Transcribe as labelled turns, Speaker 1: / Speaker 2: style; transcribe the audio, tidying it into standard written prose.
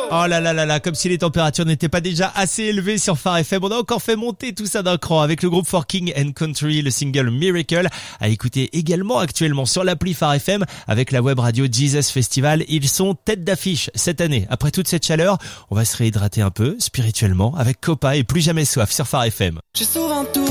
Speaker 1: Oh là là là là, comme si les températures n'étaient pas déjà assez élevées sur Phare FM. On a encore fait monter tout ça d'un cran avec le groupe For King and Country, le single Miracle, à écouter également actuellement sur l'appli Phare FM avec la web radio Jesus Festival. Ils sont tête d'affiche cette année. Après toute cette chaleur, on va se réhydrater un peu spirituellement avec Copa et Plus Jamais Soif sur Phare FM.
Speaker 2: J'ai souvent tout